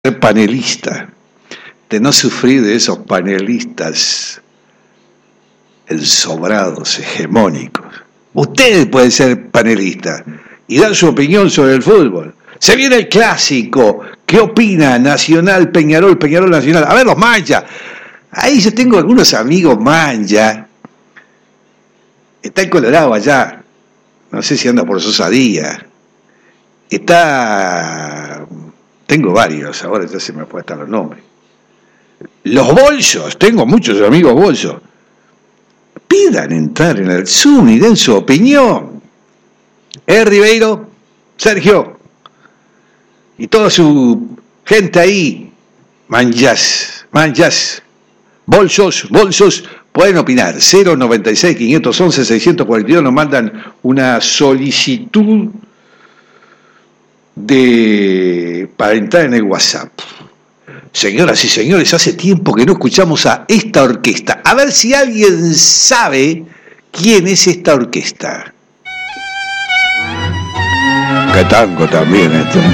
ser panelista, de no sufrir de esos panelistas ensobrados, hegemónicos. Usted puede ser panelista y dar su opinión sobre el fútbol. Se viene el clásico. ¿Qué opina? Nacional, Peñarol, Peñarol Nacional. A ver, los mancha. Ahí yo tengo algunos amigos mancha. Está en Colorado allá. No sé si anda por Sosa Díaz. Está... Tengo varios, ahora ya se me pueden estar los nombres. Los bolsos, tengo muchos amigos bolsos. Pidan entrar en el Zoom y den su opinión. Ribeiro, Sergio y toda su gente ahí, manjas, bolsos, pueden opinar. 096-511-642, nos mandan una solicitud para entrar en el WhatsApp. Señoras y señores, hace tiempo que no escuchamos a esta orquesta. A ver si alguien sabe quién es esta orquesta. Qué tango también esto.